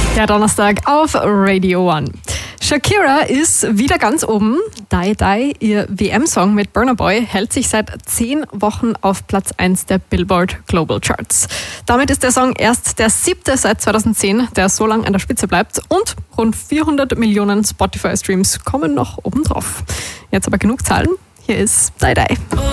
Der Donnerstag auf Radio One. Shakira ist wieder ganz oben. Die Die, ihr WM-Song mit Burna Boy, hält sich seit 10 Wochen auf Platz 1 der Billboard Global Charts. Damit ist der Song erst der 7. seit 2010, der so lange an der Spitze bleibt. Und rund 400 Millionen Spotify-Streams kommen noch obendrauf. Jetzt aber genug Zahlen. Hier ist Die Die.